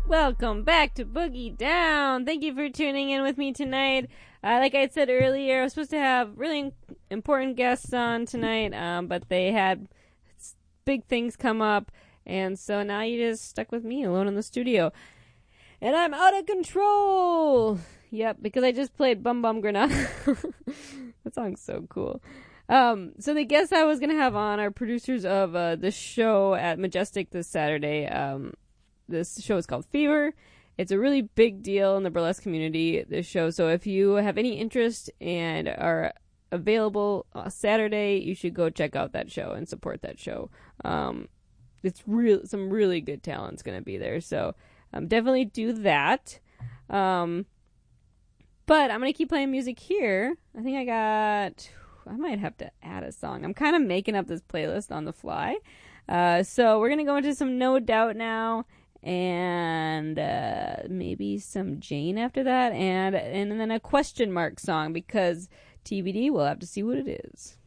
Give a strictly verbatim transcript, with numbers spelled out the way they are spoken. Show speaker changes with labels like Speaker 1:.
Speaker 1: Welcome back to Boogie Down. Thank you for tuning in with me tonight. Uh, like I said earlier, I was supposed to have really important guests on tonight, um, but they had big things come up, and so now you just stuck with me alone in the studio. And I'm out of control! Yep, because I just played Bum Bum Granada. That song's so cool. Um, so the guests I was going to have on are producers of uh, the show at Majestic this Saturday. Um, this show is called Fever. It's a really big deal in the burlesque community, this show. So if you have any interest and are available uh, Saturday, you should go check out that show and support that show. Um, it's real, some really good talent's going to be there. So um, definitely do that. Um, but I'm going to keep playing music here. I think I got... I might have to add a song. I'm kind of making up this playlist on the fly. Uh, so we're going to go into some No Doubt now. And uh, maybe some Jane after that. And, and then a question mark song. Because T B D, we'll have to see what it is.